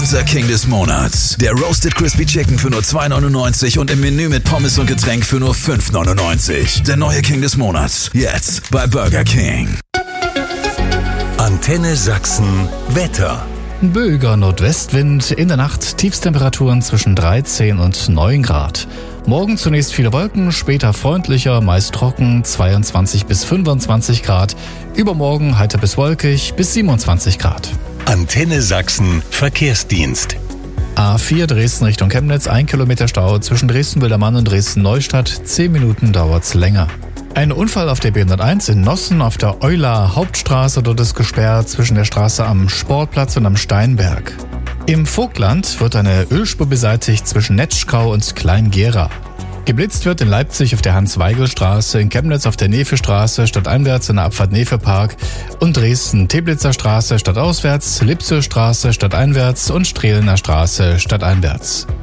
Unser King des Monats. Der Roasted Crispy Chicken für nur 2,99 und im Menü mit Pommes und Getränk für nur 5,99. Der neue King des Monats. Jetzt bei Burger King. Antenne Sachsen Wetter. Böiger Nordwestwind, in der Nacht Tiefstemperaturen zwischen 13 und 9 Grad. Morgen zunächst viele Wolken, später freundlicher, meist trocken, 22 bis 25 Grad. Übermorgen heiter bis wolkig, bis 27 Grad. Antenne Sachsen Verkehrsdienst. A4 Dresden Richtung Chemnitz, 1 Kilometer Stau zwischen Dresden-Wildermann und Dresden-Neustadt, 10 Minuten dauert's länger. Ein Unfall auf der B101 in Nossen auf der Euler Hauptstraße, dort ist gesperrt zwischen der Straße am Sportplatz und am Steinberg. Im Vogtland wird eine Ölspur beseitigt zwischen Netschkau und Klein-Gera. Geblitzt wird in Leipzig auf der Hans-Weigel-Straße, in Chemnitz auf der Nefe-Straße stadteinwärts in der Abfahrt Nefe-Park und Dresden Teplitzer Straße stadtauswärts, Lipsel Straße stadteinwärts und Strehlener Straße stadteinwärts.